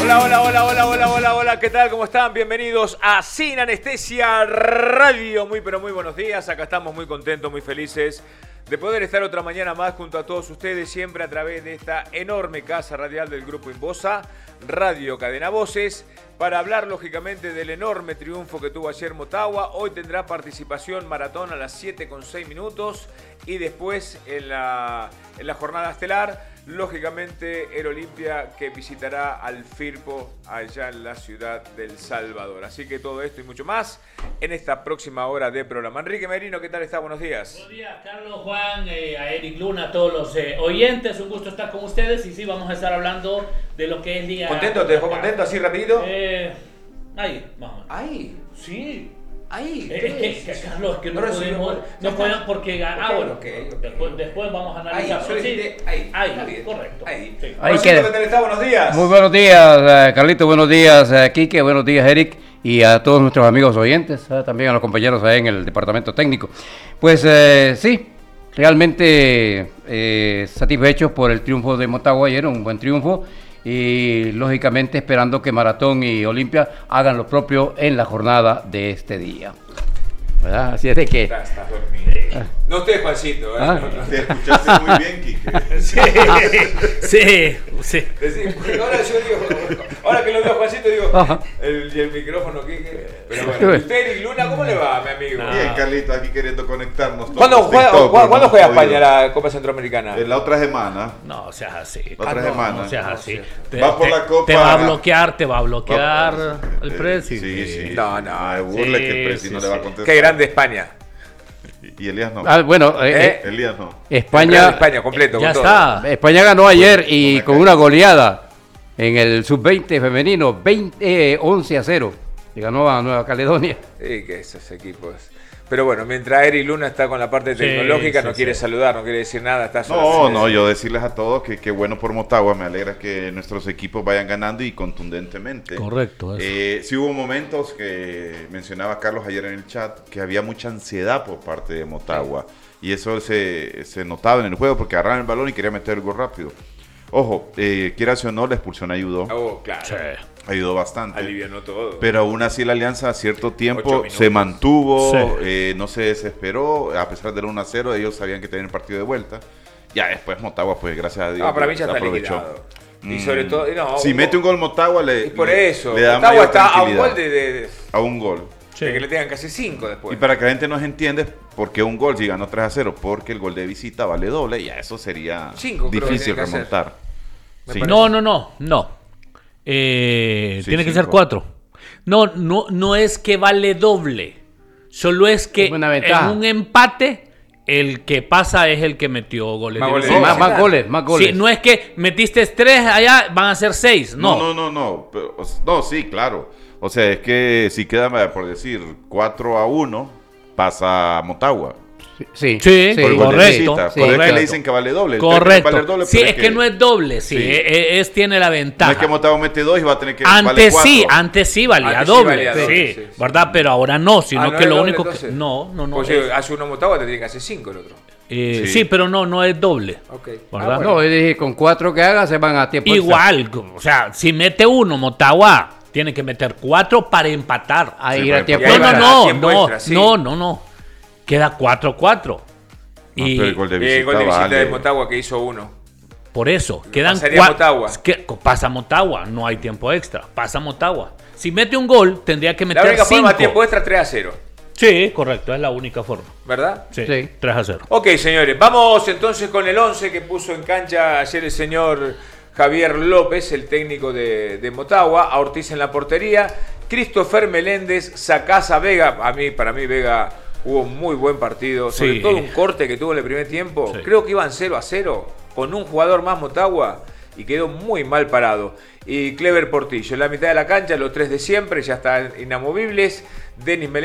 Hola, hola, hola, hola, hola, hola, hola, ¿qué tal? ¿Cómo están? Bienvenidos a Sin Anestesia Radio. Muy, pero muy buenos días. Acá estamos muy contentos, muy felices de poder estar otra mañana más junto a todos ustedes, siempre a través de esta enorme casa radial del Grupo Inbosa, Radio Cadena Voces, para hablar lógicamente del enorme triunfo que tuvo ayer Motagua. Hoy tendrá participación Maratón a las 7:06 y después en la jornada estelar, lógicamente el Olimpia, que visitará al Firpo allá en la ciudad del Salvador. Así que todo esto y mucho más en esta próxima hora de programa. Enrique Merino, ¿qué tal está? Buenos días. Buenos días, Carlos, Juan, a Eric Luna, a todos los oyentes. Un gusto estar con ustedes y sí, vamos a estar hablando de lo que es Liga. ¿Contento? ¿Te dejó contento así rapidito? Ahí, vamos. Ahí. Sí. Ahí. Carlos, que no podemos porque bueno, okay. Después vamos a analizar. Ahí, correcto. Ahí. Sí. Ahí ¿qué tal está? Buenos días. Muy buenos días, Carlito, buenos días, Quique, buenos días, Eric, y a todos nuestros amigos oyentes, también a los compañeros ahí en el departamento técnico. Pues sí, realmente satisfechos por el triunfo de Motagua ayer, un buen triunfo, y lógicamente esperando que Maratón y Olimpia hagan lo propio en la jornada de este día, ¿verdad? Así es de que... Estás dormido. No estés, Juancito. Te escuchaste muy bien, Quique. Sí. Ahora que lo veo, Juancito, digo, el micrófono, Quique. Pero bueno, usted y Luna, ¿cómo le va, mi amigo? Bien, Carlito, aquí queriendo conectarnos. ¿Cuándo juega España la Copa Centroamericana? La otra semana. No seas así. La otra semana. No seas así. Va por la Copa. Te va a bloquear el Presi. Sí. No. Me burle que el Presi no le va a contestar. Qué grande España. Y Elías no. Elías no. España completo. Ya con está. todo. España ganó ayer y con una goleada en el sub-20 femenino, 11-0. Y ganó a Nueva Caledonia. Sí, que esos equipos. Pero bueno, mientras Eri Luna está con la parte tecnológica, no quiere saludar, no quiere decir nada. Está No, yo decirles a todos que qué bueno por Motagua. Me alegra que nuestros equipos vayan ganando y contundentemente. Correcto. Sí hubo momentos que mencionaba Carlos ayer en el chat que había mucha ansiedad por parte de Motagua. Y eso se notaba en el juego porque agarraban el balón y querían meter el gol rápido. Ojo, quieras o no, la expulsión ayudó. Oh, claro. Sí. Ayudó bastante. Alivianó todo. Pero aún así la Alianza a cierto tiempo se mantuvo, Sí. no se desesperó, a pesar del 1-0, ellos sabían que tenían el partido de vuelta. Ya después Motagua, pues gracias a Dios, Para mí ya está aprovechó. liquidado. Y sobre todo, si mete un gol Motagua, y por eso, le da Motagua mayor está a un tranquilidad. gol a un gol. de que le tengan casi 5 después. Y para que la gente nos entienda, ¿por qué un gol si ganó 3-0? Porque el gol de visita vale doble y a eso sería 5 creo que difícil tiene que remontar. Sí. No. Tiene que ser 4. No es que vale doble. Solo es que en un empate el que pasa es el que metió goles. Más goles. Sí, no es que metiste 3 allá, van a ser 6. No. No, sí, claro. O sea, es que si queda, por decir, 4-1, pasa a Motagua. Sí, Por el gol de correcto. visita. Por eso es que le dicen que vale doble. Correcto. Vale doble, Sí, pero es que no es doble, tiene la ventaja. No es que Motagua mete 2 y va a tener que vale 4. Antes sí valía Antes sí doble, valía doble, sí. ¿verdad? Pero ahora no, sino ¿no que es lo doble, único entonces? que... No. Pues hace uno Motagua, te tiene que hacer 5 el otro. Sí, pero no es doble. Ok. ¿Verdad? No, yo dije, con 4 que haga se van a tiempo extra. Igual, o sea, si mete 1 Motagua, tiene que meter 4 para empatar. A Sí, ir a pero- tiempo Y ahí extra. va a tiempo extra, sí. No. Queda 4-4. Pero el gol de El visita, gol de visita vale. de Motagua que hizo 1. Por eso, quedan pasaría Motagua. Pasa Motagua, no hay tiempo extra. Pasa Motagua. Si mete un gol, tendría que La meter única forma de 5. tiempo extra 3-0, Sí, correcto, es la única forma. ¿verdad? Sí. 3-0. Ok, señores, vamos entonces con el 11 que puso en cancha ayer el señor Javier López, el técnico de Motagua. A Ortiz en la portería, Christopher Meléndez, Sacasa, Vega. Para mí Vega hubo un muy buen partido, sobre Sí. todo un corte que tuvo en el primer tiempo. Sí. Creo que iban 0-0 con un jugador más Motagua y quedó muy mal parado. Y Clever Portillo en la mitad de la cancha, los 3 de siempre, ya están inamovibles. Denis Meléndez